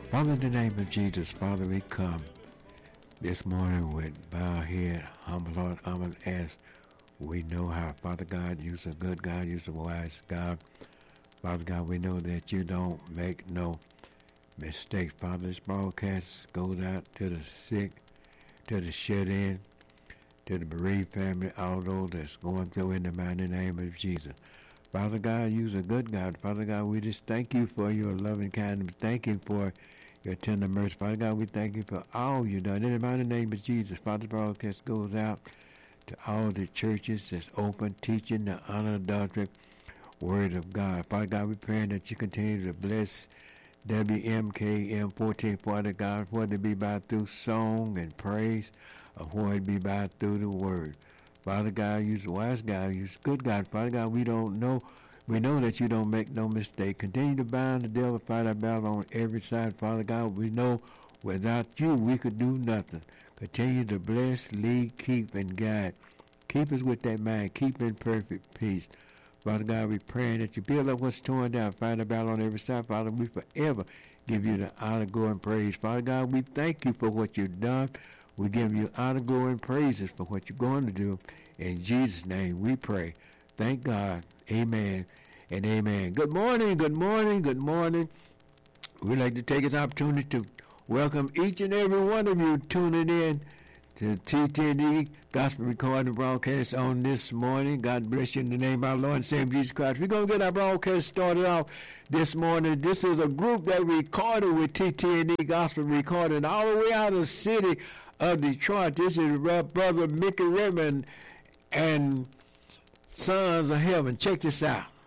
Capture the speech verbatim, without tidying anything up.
Father, in the name of Jesus, Father, we come this morning with bowed head, humble heart, humble as we know how. Father God, you're a good God, you're a wise God. Father God, we know that you don't make no mistakes. Father, this broadcast goes out to the sick, to the shut-in, to the bereaved family, all those that's going through in the mighty name of Jesus. Father God, you're a good God. Father God, we just thank you for your loving kindness. Thank you for your tender mercy. Father God, we thank you for all you've done. In the mighty name of Jesus, Father, the broadcast goes out to all the churches that's open, teaching the unadulterated Word of God. Father God, we praying that you continue to bless W M K M fourteen forty, God, whether it be by through song and praise, or whether it be by through the Word. Father God, you're a wise God, you're a good God. Father God, we don't know, we know that you don't make no mistake. Continue to bind the devil, fight our battle on every side. Father God, we know without you we could do nothing. Continue to bless, lead, keep, and guide. Keep us with that mind. Keep in perfect peace. Father God, we praying that you build up what's torn down, fight a battle on every side. Father, we forever give you the honor, glory, and praise. Father God, we thank you for what you've done. We give you honor, glory, and praises for what you're going to do. In Jesus' name we pray. Thank God. Amen and amen. Good morning, good morning, good morning. We'd like to take this opportunity to welcome each and every one of you tuning in to T T N E Gospel Recording Broadcast on this morning. God bless you in the name of our Lord and Savior Jesus Christ. We're going to get our broadcast started off this morning. This is a group that recorded with T T N E Gospel Recording all the way out of the city of Detroit. This is Brother Mickey Redmond and Sons of Heaven. Check this out.